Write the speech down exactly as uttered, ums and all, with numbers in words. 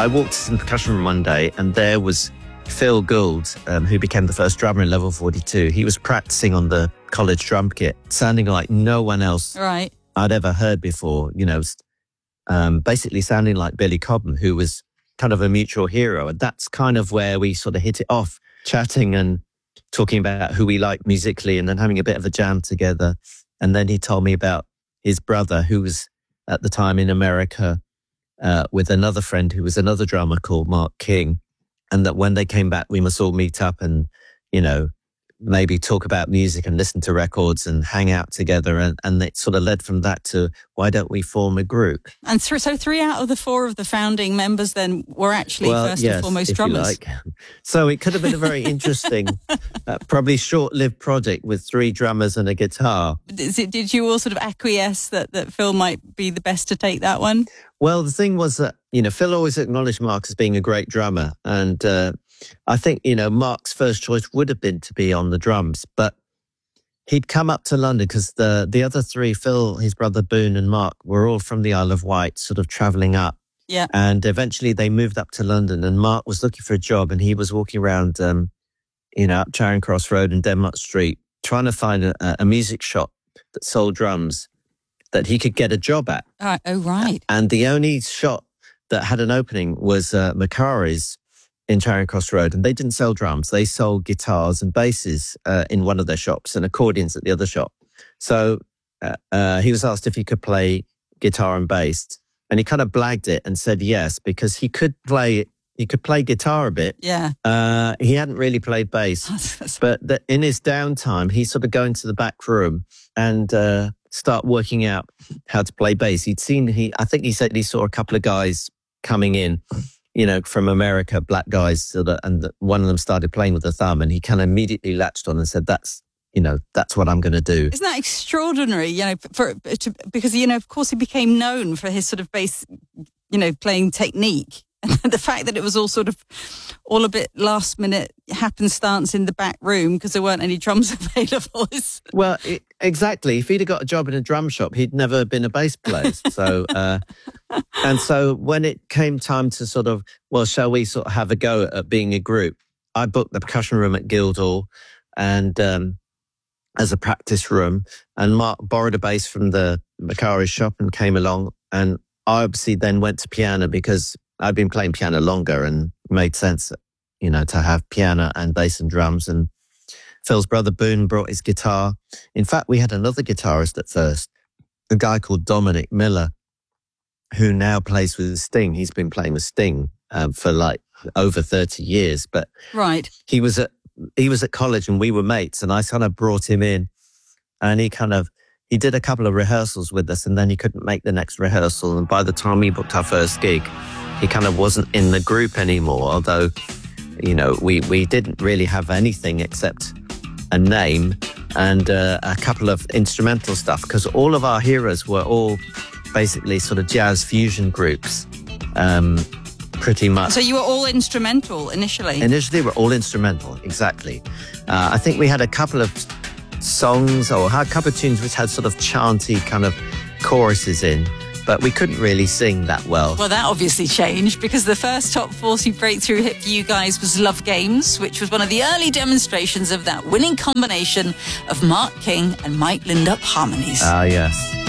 I walked in the percussion room one day and there was Phil Gould, um, who became the first drummer in Level forty-two. He was practicing on the college drum kit, sounding like no one else right. I'd ever heard before, you know, um, basically sounding like Billy Cobham, who was kind of a mutual hero. And that's kind of where we sort of hit it off, chatting and talking about who we like musically and then having a bit of a jam together. And then he told me about his brother, who was at the time in America uh, with another friend who was another drummer called Mark King. And that when they came back, we must all meet up and, you know, maybe talk about music and listen to records and hang out together. And, and it sort of led from that to, why don't we form a group? And th- so three out of the four of the founding members then were actually well, first yes, and foremost if drummers. You like. So it could have been a very interesting, uh, probably short-lived project with three drummers and a guitar. Is it, did you all sort of acquiesce that, that Phil might be the best to take that one? Well, the thing was that, you know, Phil always acknowledged Mark as being a great drummer. And uh, I think, you know, Mark's first choice would have been to be on the drums. But he'd come up to London because the, the other three, Phil, his brother Boone and Mark, were all from the Isle of Wight, sort of travelling up. Yeah. And eventually they moved up to London and Mark was looking for a job and he was walking around, um, you know, up Charing Cross Road and Denmark Street, trying to find a, a music shop that sold drums that he could get a job at. Uh, oh, right. And the only shop that had an opening was uh, Macari's in Charing Cross Road. And they didn't sell drums. They sold guitars and basses uh, in one of their shops and accordions at the other shop. So uh, uh, he was asked if he could play guitar and bass. And he kind of blagged it and said yes, because he could play he could play guitar a bit. Yeah. Uh, he hadn't really played bass. But the, in his downtime, he sort of go into the back room and uh, start working out how to play bass. He'd seen, he I think he said he saw a couple of guys coming in, you know, from America, black guys, so that, and the, one of them started playing with a thumb, and he kind of immediately latched on and said, "That's, you know, that's what I'm going to do." Isn't that extraordinary? You know, for to, because you know, of course, he became known for his sort of bass, you know, playing technique. And the fact that it was all sort of all a bit last minute happenstance in the back room because there weren't any drums available. Is... Well, it, exactly. If he'd have got a job in a drum shop, he'd never been a bass player. So, uh, and so when it came time to sort of, well, shall we sort of have a go at, at being a group? I booked the percussion room at Guildhall and um, as a practice room, and Mark borrowed a bass from the Macari shop and came along. And I obviously then went to piano because I'd been playing piano longer and made sense, you know, to have piano and bass and drums. And Phil's brother Boone brought his guitar. In fact, we had another guitarist at first, a guy called Dominic Miller, who now plays with Sting. He's been playing with Sting um, for like over thirty years. But right, he was at he was at college and we were mates, and I kind of brought him in, and he kind of he did a couple of rehearsals with us, and then he couldn't make the next rehearsal. And by the time we booked our first gig, he kind of wasn't in the group anymore, although, you know, we, we didn't really have anything except a name and uh, a couple of instrumental stuff, because all of our heroes were all basically sort of jazz fusion groups, um, pretty much. So you were all instrumental initially? Initially, we're all instrumental, exactly. Uh, I think we had a couple of songs or a couple of tunes which had sort of chanty kind of choruses in, but we couldn't really sing that well. Well, that obviously changed because the first top forty breakthrough hit for you guys was Love Games, which was one of the early demonstrations of that winning combination of Mark King and Mike Lindup harmonies. Ah, yes.